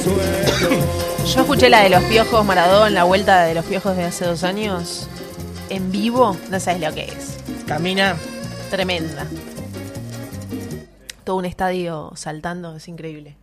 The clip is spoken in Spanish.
Yo escuché la de los Piojos Maradón, la vuelta de los Piojos de hace 2 años. En vivo, no sabes lo que es. Camina. Tremenda. Todo un estadio saltando, es increíble.